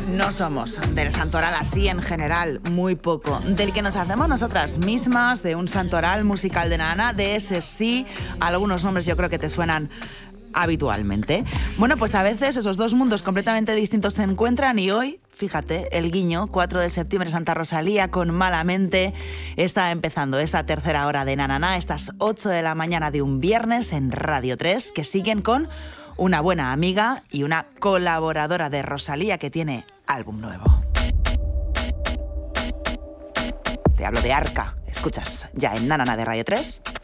No somos del santoral así en general, muy poco. Del que nos hacemos nosotras mismas, de un santoral musical de Nana, de ese sí, algunos nombres yo creo que te suenan habitualmente. Bueno, pues a veces esos dos mundos completamente distintos se encuentran y hoy, fíjate, el guiño, 4 de septiembre, Santa Rosalía con Malamente, está empezando esta tercera hora de Nananá, estas 8 de la mañana de un viernes en Radio 3, que siguen con una buena amiga y una colaboradora de Rosalía que tiene álbum nuevo. Te hablo de Arca. Escuchas ya en Nananá de Radio 3.